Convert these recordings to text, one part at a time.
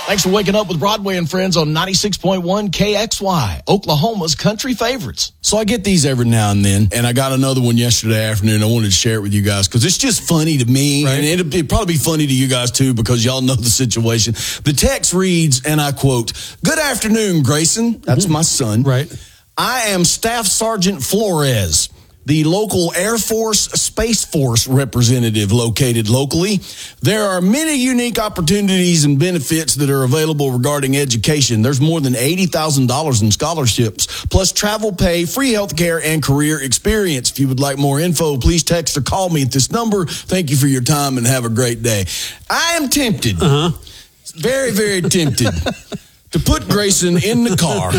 Thanks for waking up with Broadway and Friends on 96.1 KXY, Oklahoma's country favorites. So I get these every now and then, and I got another one yesterday afternoon. I wanted to share it with you guys because it's just funny to me, right? And it'd probably be funny to you guys too because y'all know the situation. The text reads, and I quote, "Good afternoon, Grayson." That's my son. Right. "I am Staff Sergeant Flores, the local Air Force Space Force representative located locally. There are many unique opportunities and benefits that are available regarding education. There's more than $80,000 in scholarships, plus travel pay, free health care, and career experience. If you would like more info, please text or call me at this number. Thank you for your time and have a great day." I am tempted, very, very tempted, to put Grayson in the car,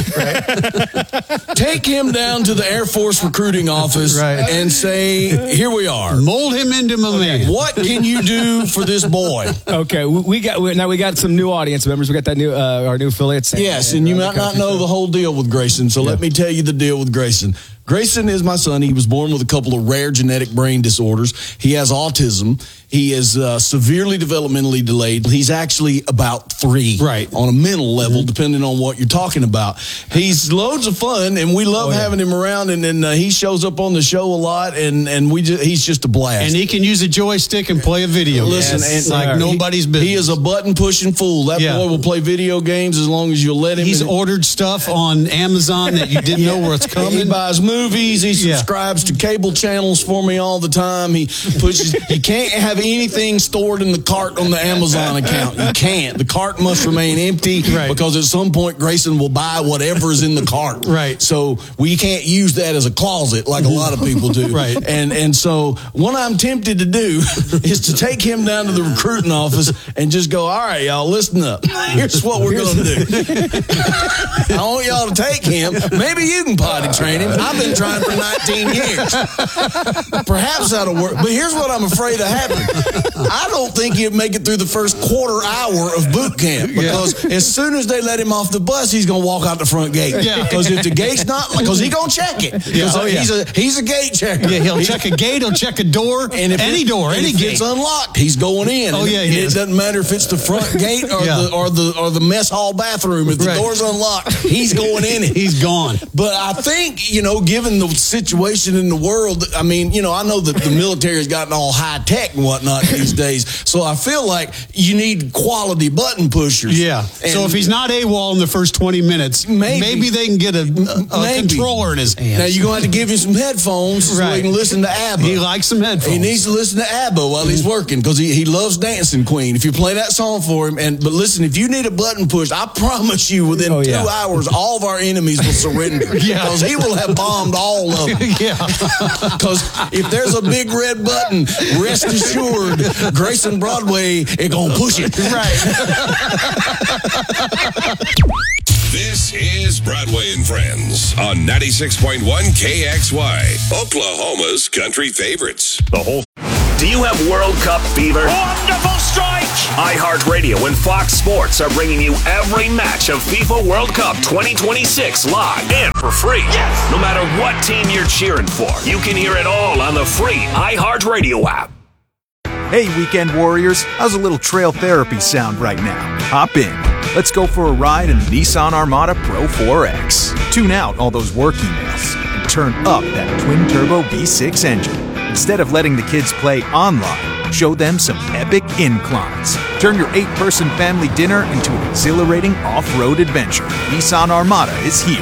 take him down to the Air Force recruiting office, and say, "Here we are. Mold him into my man. What can you do for this boy?" Okay, we got some new audience members. We got that new our new affiliates. Yes, and you might not know the whole deal with Grayson, so let me tell you the deal with Grayson. Grayson is my son. He was born with a couple of rare genetic brain disorders. He has autism. He is severely developmentally delayed. He's actually about 3 on a mental level, depending on what you're talking about. He's loads of fun, and we love having him around, and he shows up on the show a lot, and he's just a blast. And he can use a joystick and play a video game. Listen, and like nobody's business. He is a button-pushing fool. That boy will play video games as long as you'll let him. He's ordered stuff on Amazon that you didn't know where it's coming. He buys movies. He subscribes to cable channels for me all the time. He pushes. You can't have anything stored in the cart on the Amazon account. You can't. The cart must remain empty because at some point Grayson will buy whatever is in the cart. Right. So we can't use that as a closet like a lot of people do. And so what I'm tempted to do is to take him down to the recruiting office and just go, "All right, y'all, listen up. Here's what we're going to do. I want y'all to take him. Maybe you can potty train him. I've been trying for 19 years. Perhaps that'll work. But here's what I'm afraid of happening. I don't think he'd make it through the first quarter hour of boot camp because as soon as they let him off the bus, he's going to walk out the front gate. Because if the gate's not, because he's going to check it. He's a gate checker. Yeah, he'll check a gate, he'll check a door, and if any gate gets unlocked, he's going in. It doesn't matter if it's the front gate or the mess hall bathroom. If the door's unlocked, he's going in. He's gone. But I think, given the situation in the world, I mean, I know that the military's gotten all high tech and whatnot these days. So I feel like you need quality button pushers. Yeah. So if he's not AWOL in the first 20 minutes, maybe they can get a controller in his hands. Now you're going to have to give him some headphones so he can listen to ABBA. He likes some headphones. He needs to listen to ABBA while he's working because he loves Dancing Queen. If you play that song for him, but listen, if you need a button push, I promise you within 2 hours, all of our enemies will surrender. Because he will have bombed all of them. Because if there's a big red button, rest assured, Grayson Broadway is going to push it. This is Broadway and Friends on 96.1 KXY, Oklahoma's country favorites. Do you have World Cup fever? Wonderful strike! iHeartRadio and Fox Sports are bringing you every match of FIFA World Cup 2026 live and for free. Yes! No matter what team you're cheering for, you can hear it all on the free iHeartRadio app. Hey, Weekend Warriors, how's a little trail therapy sound right now? Hop in. Let's go for a ride in the Nissan Armada Pro 4X. Tune out all those work emails and turn up that twin-turbo V6 engine. Instead of letting the kids play online, show them some epic inclines. Turn your 8-person family dinner into an exhilarating off-road adventure. Nissan Armada is here.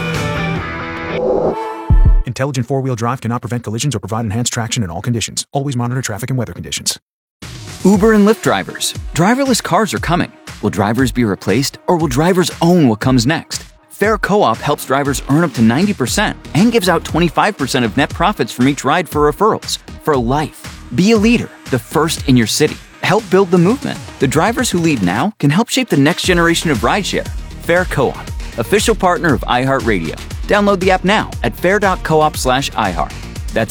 Intelligent four-wheel drive cannot prevent collisions or provide enhanced traction in all conditions. Always monitor traffic and weather conditions. Uber and Lyft drivers. Driverless cars are coming. Will drivers be replaced, or will drivers own what comes next? Fair Co-op helps drivers earn up to 90% and gives out 25% of net profits from each ride for referrals. For life. Be a leader, the first in your city. Help build the movement. The drivers who lead now can help shape the next generation of rideshare. Fair Co-op, official partner of iHeartRadio. Download the app now at fair.coop/iHeart. That's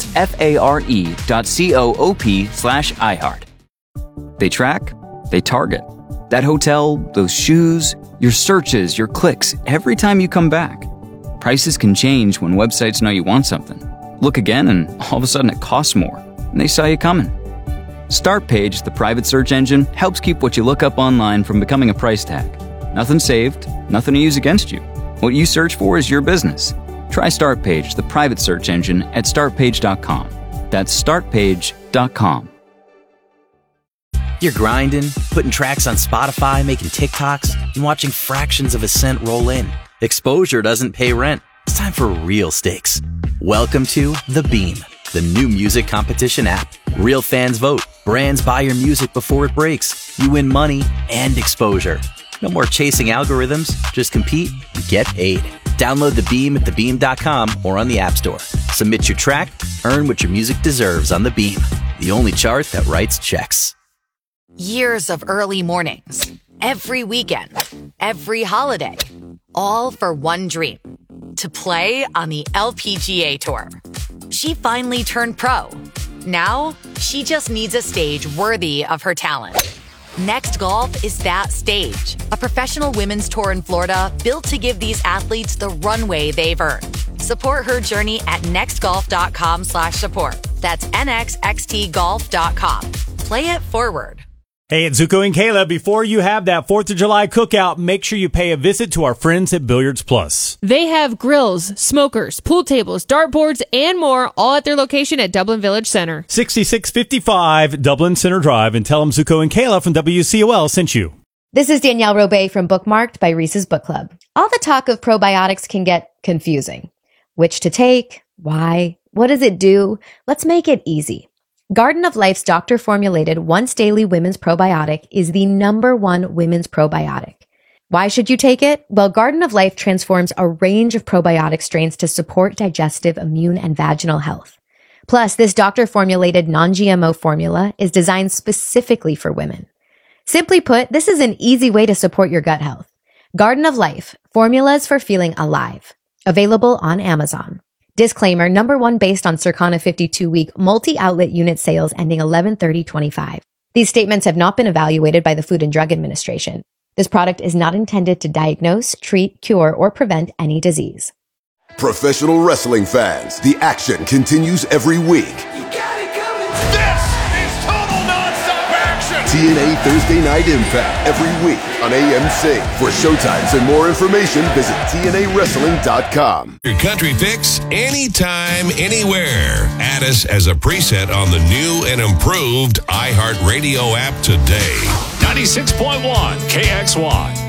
FARE.coop/iHeart. They track, they target. That hotel, those shoes, your searches, your clicks, every time you come back. Prices can change when websites know you want something. Look again and all of a sudden it costs more, and they saw you coming. Startpage, the private search engine, helps keep what you look up online from becoming a price tag. Nothing saved, nothing to use against you. What you search for is your business. Try StartPage, the private search engine, at startpage.com. That's startpage.com. You're grinding, putting tracks on Spotify, making TikToks, and watching fractions of a cent roll in. Exposure doesn't pay rent. It's time for real stakes. Welcome to The Beam, the new music competition app. Real fans vote. Brands buy your music before it breaks. You win money and exposure. No more chasing algorithms. Just compete and get paid. Download The Beam at thebeam.com or on the App Store. Submit your track, earn what your music deserves on The Beam, the only chart that writes checks. Years of early mornings, every weekend, every holiday, all for one dream, to play on the LPGA Tour. She finally turned pro. Now, she just needs a stage worthy of her talent. Next Golf is that stage, a professional women's tour in Florida built to give these athletes the runway they've earned. Support her journey at nextgolf.com/support. That's nxxtgolf.com. Play it forward. Hey, it's Zuko and Kayla. Before you have that 4th of July cookout, make sure you pay a visit to our friends at Billiards Plus. They have grills, smokers, pool tables, dartboards, and more, all at their location at Dublin Village Center. 6655 Dublin Center Drive, and tell them Zuko and Kayla from WCOL sent you. This is Danielle Robay from Bookmarked by Reese's Book Club. All the talk of probiotics can get confusing. Which to take? Why? What does it do? Let's make it easy. Garden of Life's doctor-formulated once-daily women's probiotic is the #1 women's probiotic. Why should you take it? Well, Garden of Life transforms a range of probiotic strains to support digestive, immune, and vaginal health. Plus, this doctor-formulated non-GMO formula is designed specifically for women. Simply put, this is an easy way to support your gut health. Garden of Life, formulas for feeling alive. Available on Amazon. Disclaimer, #1 based on Circana 52-week multi-outlet unit sales ending 11/30/25. These statements have not been evaluated by the Food and Drug Administration. This product is not intended to diagnose, treat, cure, or prevent any disease. Professional wrestling fans, the action continues every week. This is total nonstop action! TNA Thursday Night Impact every week on AMC. For showtimes and more information, visit TNAWrestling.com. Your country fix anytime, anywhere. Add us as a preset on the new and improved iHeartRadio app today. 96.1 KXY.